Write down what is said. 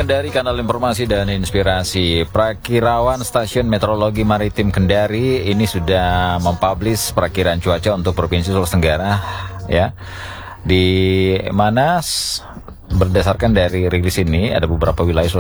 dari kanal informasi dan inspirasi. Prakirawan Stasiun Meteorologi Maritim Kendari ini sudah mempublish perakiraan cuaca untuk Provinsi Sulawesi Tenggara, ya. Di mana berdasarkan dari rilis ini ada beberapa wilayah